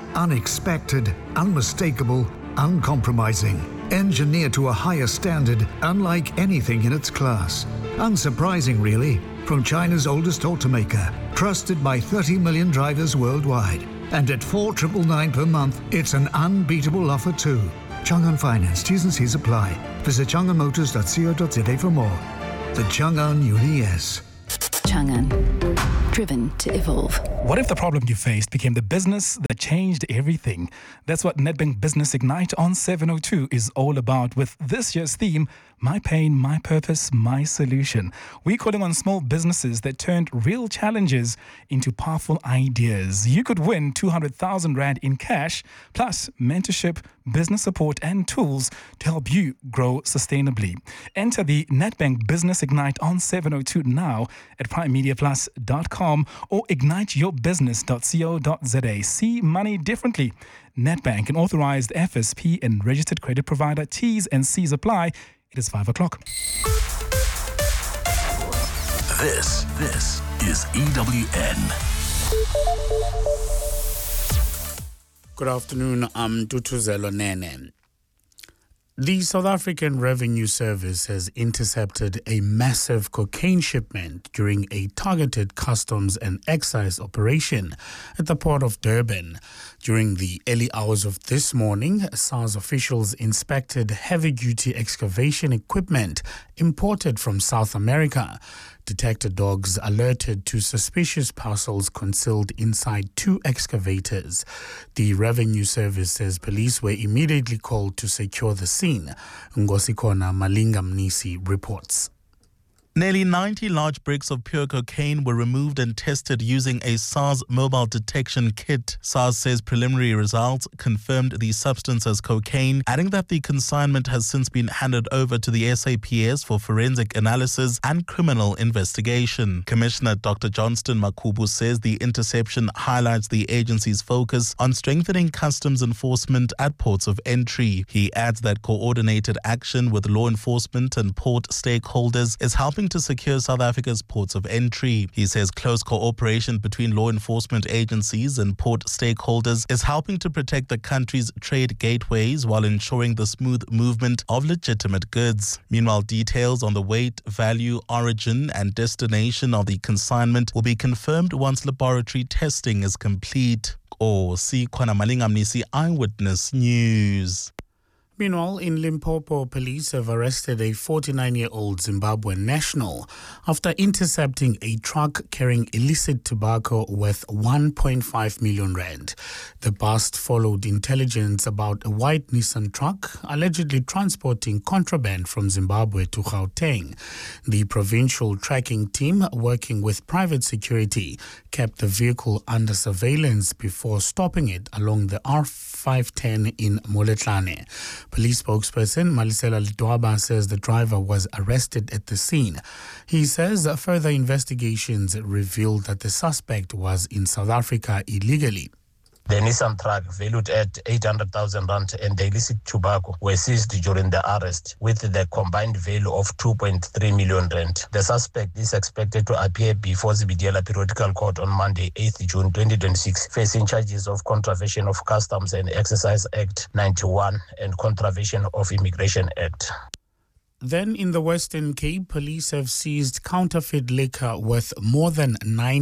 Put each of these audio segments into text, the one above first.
Unexpected, unmistakable, uncompromising. Engineered to a higher standard, unlike anything in its class. Unsurprising, really, from China's oldest automaker, trusted by 30 million drivers worldwide. And at $4,999 per month, it's an unbeatable offer too. Chang'an Finance, T's and C's apply. Visit chang'anmotors.co.za for more. The Chang'an Uni S. Chang'an, driven to evolve. What if the problem you faced became the business that changed everything? That's what Nedbank Business Ignite on 702 is all about, with this year's theme, My Pain, My Purpose, My Solution. We're calling on small businesses that turned real challenges into powerful ideas. You could win 200,000 Rand in cash, plus mentorship, business support and tools to help you grow sustainably. Enter the Nedbank Business Ignite on 702 now at primemediaplus.com or igniteyourbusiness.co.za. See money differently. Nedbank, an authorized FSP and registered credit provider. T's and C's apply. It is 5 o'clock. This is EWN. Good afternoon, I'm Dutuzelo Nene. The South African Revenue Service has intercepted a massive cocaine shipment during a targeted customs and excise operation at the port of Durban. During the early hours of this morning, SARS officials inspected heavy-duty excavation equipment imported from South America. Detector dogs alerted to suspicious parcels concealed inside 2 excavators. The Revenue Service says police were immediately called to secure the scene. Ngosikona Malinga Mnisi reports. Nearly 90 large bricks of pure cocaine were removed and tested using a SARS mobile detection kit. SARS says preliminary results confirmed the substance as cocaine, adding that the consignment has since been handed over to the SAPS for forensic analysis and criminal investigation. Commissioner Dr. Johnston Makubu says the interception highlights the agency's focus on strengthening customs enforcement at ports of entry. He adds that coordinated action with law enforcement and port stakeholders is helping to secure South Africa's ports of entry. He says close cooperation between law enforcement agencies and port stakeholders is helping to protect the country's trade gateways while ensuring the smooth movement of legitimate goods. Meanwhile, details on the weight, value, origin and destination of the consignment will be confirmed once laboratory testing is complete. See Kwana Malinga Mnisi, Eyewitness News. Meanwhile, in Limpopo, police have arrested a 49-year-old Zimbabwean national after intercepting a truck carrying illicit tobacco worth 1.5 million rand. The bust followed intelligence about a white Nissan truck allegedly transporting contraband from Zimbabwe to Gauteng. The provincial tracking team, working with private security, kept the vehicle under surveillance before stopping it along the R510 in Moletlane. Police spokesperson Malisela Lidwaba says the driver was arrested at the scene. He says further investigations revealed that the suspect was in South Africa illegally. The Nissan truck, valued at 800,000 rand, and the illicit tobacco were seized during the arrest with the combined value of 2.3 million rand. The suspect is expected to appear before Zibidiela Periodical Court on Monday, 8th June 2026, facing charges of contravention of Customs and Excise Act 91 and contravention of Immigration Act. Then in the Western Cape, police have seized counterfeit liquor worth more than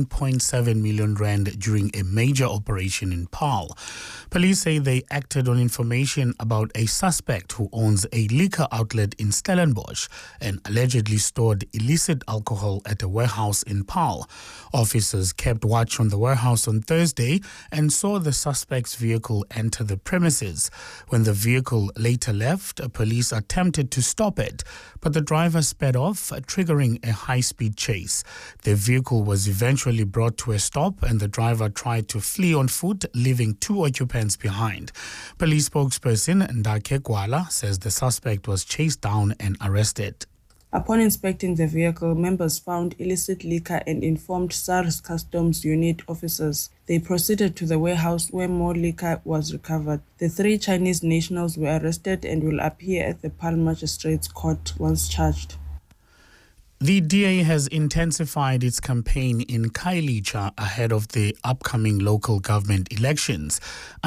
9.7 million rand during a major operation in Paarl. Police say they acted on information about a suspect who owns a liquor outlet in Stellenbosch and allegedly stored illicit alcohol at a warehouse in Paarl. Officers kept watch on the warehouse on Thursday and saw the suspect's vehicle enter the premises. When the vehicle later left, police attempted to stop it, but the driver sped off, triggering a high-speed chase. The vehicle was eventually brought to a stop and the driver tried to flee on foot, leaving 2 occupants behind. Police spokesperson Ndake Gwala says the suspect was chased down and arrested. Upon inspecting the vehicle, members found illicit liquor and informed SARS Customs Unit officers. They proceeded to the warehouse where more liquor was recovered. The 3 Chinese nationals were arrested and will appear at the Paarl Magistrates Court once charged. The DA has intensified its campaign in Khayelitsha ahead of the upcoming local government elections.